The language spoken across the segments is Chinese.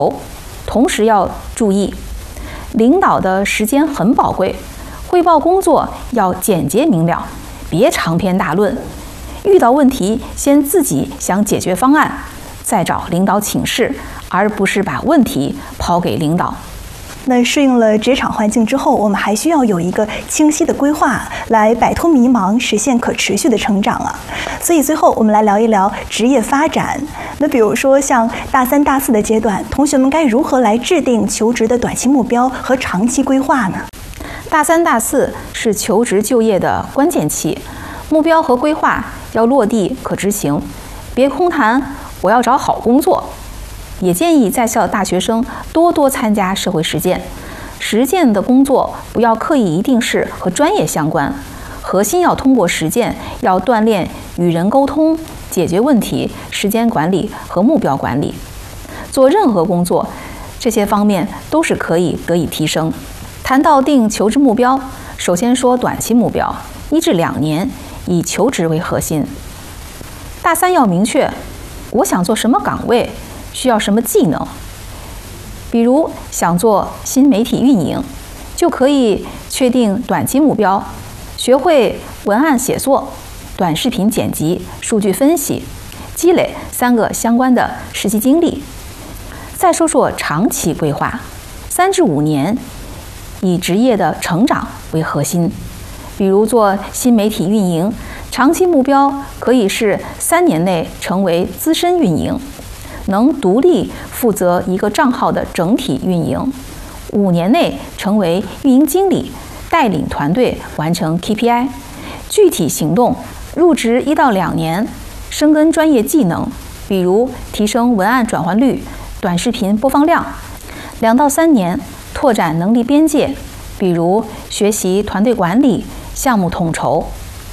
同时要注意，领导的时间很宝贵，汇报工作要简洁明了，别长篇大论。遇到问题，先自己想解决方案，再找领导请示，而不是把问题抛给领导。 那适应了职场环境之后，我们还需要有一个清晰的规划，来摆脱迷茫，实现可持续的成长啊。所以最后我们来聊一聊职业发展。那比如说像大3、大4的阶段，同学们该如何来制定求职的短期目标和长期规划呢？ 大3、大4是求职就业的关键期，目标和规划要落地可执行，别空谈我要找好工作。也建议在校大学生多多参加社会实践，实践的工作不要刻意一定是和专业相关，核心要通过实践，要锻炼与人沟通、解决问题、时间管理和目标管理。做任何工作，这些方面都是可以得以提升。谈到定求职目标，首先说短期目标，1至2年，以求职为核心。大3要明确，我想做什么岗位，需要什么技能。比如想做新媒体运营，就可以确定短期目标，学会文案写作、短视频剪辑、数据分析，积累3个相关的实习经历。再说说长期规划，3至5年，以职业的成长为核心。比如做新媒体运营，长期目标可以是3年内成为资深运营，能独立负责一个账号的整体运营；5年内成为运营经理，带领团队完成 KPI。具体行动，入职1到2年，深耕专业技能，比如提升文案转换率、短视频播放量；2到3年，拓展能力边界，比如学习团队管理、项目统筹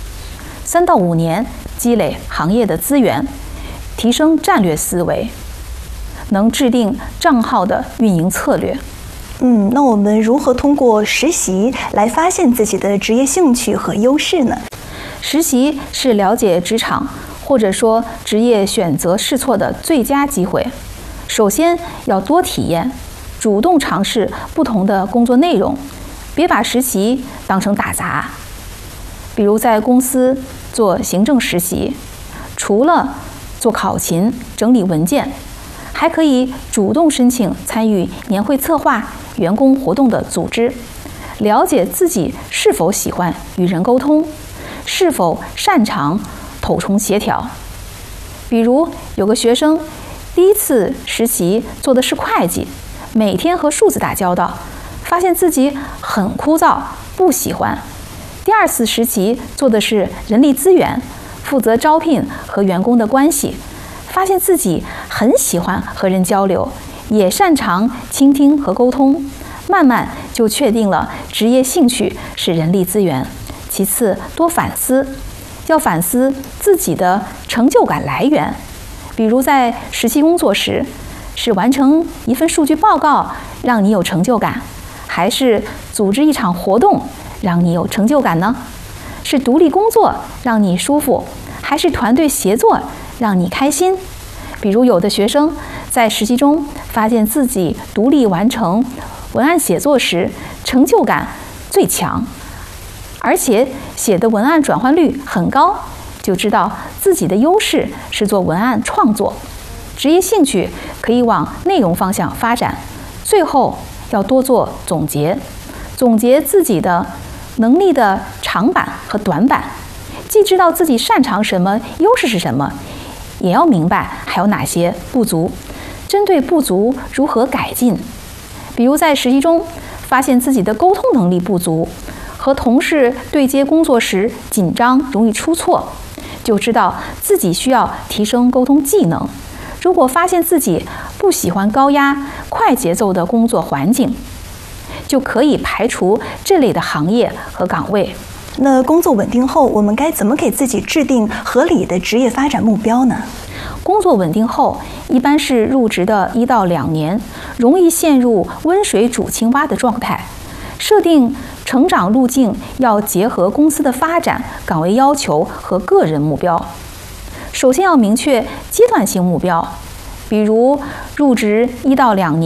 ；3到5年，积累行业的资源，提升战略思维，能制定账号的运营策略。 那我们如何通过实习来发现自己的职业兴趣和优势呢？ 实习是了解职场或者说职业选择试错的最佳机会。首先要多体验，主动尝试不同的工作内容，别把实习当成打杂。比如在公司做行政实习，除了做考勤、整理文件，还可以主动申请参与年会策划、员工活动的组织，了解自己是否喜欢与人沟通，是否擅长统筹协调。比如有个学生第1次实习做的是会计，每天和数字打交道，发现自己很枯燥，不喜欢。第2次实习做的是人力资源，负责招聘和员工的关系，发现自己很喜欢和人交流，也擅长倾听和沟通，慢慢就确定了职业兴趣是人力资源。其次，多反思，要反思自己的成就感来源。比如在实习工作时，是完成一份数据报告让你有成就感，还是组织一场活动让你有成就感呢？是独立工作让你舒服，还是团队协作让你开心？比如有的学生在实习中发现自己独立完成文案写作时成就感最强，而且写的文案转换率很高，就知道自己的优势是做文案创作。职业兴趣可以往内容方向发展。最后要多做总结，总结自己的能力的长板和短板，既知道自己擅长什么，优势是什么，也要明白还有哪些不足，针对不足如何改进。比如在实习中发现自己的沟通能力不足，和同事对接工作时紧张容易出错，就知道自己需要提升沟通技能。如果发现自己不喜欢高压、快节奏的工作环境，就可以排除这类的行业和岗位。 那工作稳定后，我们该怎么给自己制定合理的职业发展目标呢？ 工作稳定后，一般是入职的1到2年，容易陷入温水煮青蛙的状态。设定成长路径要结合公司的发展、岗位要求和个人目标。首先要明确阶段性目标，比如入职1到2年。